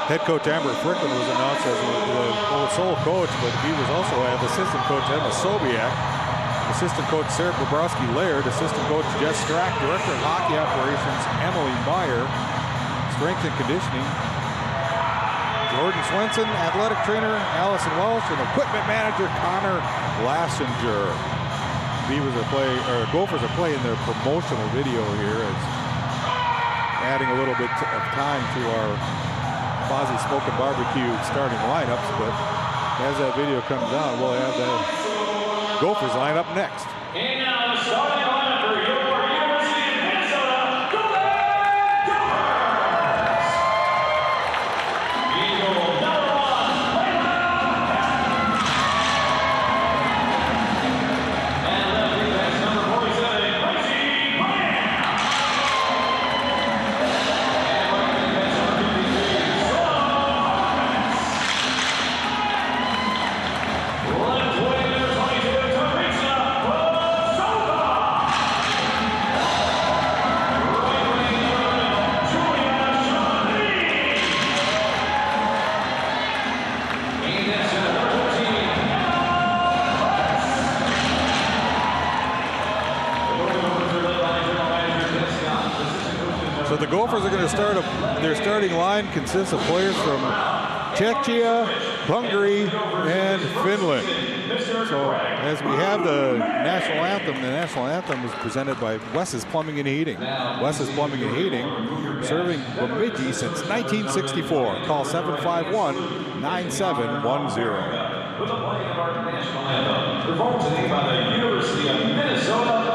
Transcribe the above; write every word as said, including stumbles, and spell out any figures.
Head coach Amber Fricklin was announced as the, the sole coach, but he was also an assistant coach Emma Sobiak, assistant coach Sarah Bobrowski-Laird, assistant coach Jess Strack, director of hockey operations Emily Meyer, strength and conditioning Jordan Swenson, athletic trainer Allison Welsh, and equipment manager Connor Lassinger. Beavers are play, or Gophers are playing their promotional video here, as adding a little bit of time to our Fozzie Smokin' Barbecue starting lineups, but as that video comes out, we'll have the Gophers lineup next. And now the starting lineup for your University of Minnesota Gophers. Eagle number one, Layla Patton. And left defense number forty-seven, Gracie Bryan. And right defense number fifty-three, left wing number twenty-two, Teresa Bozova. Right wing number eleven, Julia Shawnee. And that's number fourteen, So the Gophers are going to start, a, their starting line consists of players from Czechia, Hungary, and Finland. So as we have the national anthem, the national anthem is presented by Wes's Plumbing and Heating. Wes's Plumbing and Heating, serving Bemidji since nineteen sixty-four. Call seven five one, nine seven one zero. With the playing of our national anthem, performed today by the University of Minnesota